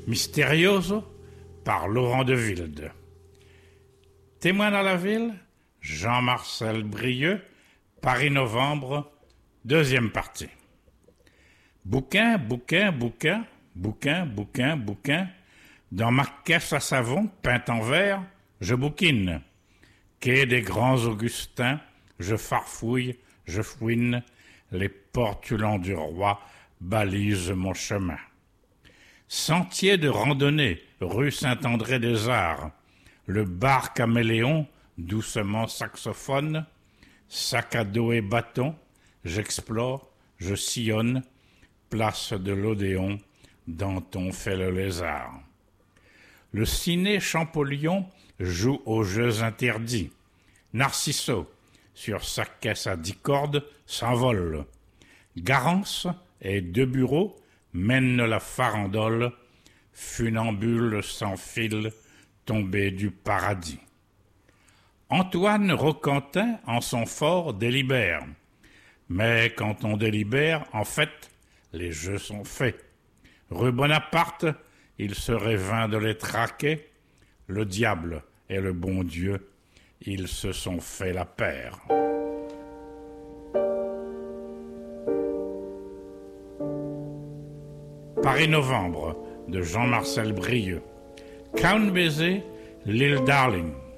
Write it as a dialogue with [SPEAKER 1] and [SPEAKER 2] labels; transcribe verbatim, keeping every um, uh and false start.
[SPEAKER 1] Misterioso par Laurent de Wilde. Témoin dans la ville, Jean-Marcel Brieux, Paris-Novembre, deuxième partie. Bouquin, bouquin, bouquin, bouquin, bouquin, bouquin, dans ma caisse à savon, peinte en verre, je bouquine. Quai des grands Augustins, je farfouille, je fouine, les portulans du roi balisent mon chemin. Sentier de randonnée, rue Saint-André-des-Arts, le bar caméléon, doucement saxophone, sac à dos et bâton, j'explore, je sillonne, place de l'Odéon, Danton fait le lézard. Le ciné Champollion joue aux jeux interdits. Narciso, sur sa caisse à dix cordes, s'envole. Garance et deux bureaux mènent la farandole, funambule sans fil, tombé du paradis. Antoine Roquentin, en son fort, délibère. Mais quand on délibère, en fait, les jeux sont faits. Rue Bonaparte, il serait vain de les traquer. Le diable et le bon Dieu, ils se sont fait la paire. Paris-Novembre, de Jean-Marcel Brieux. Count Baiser, l'île Darling.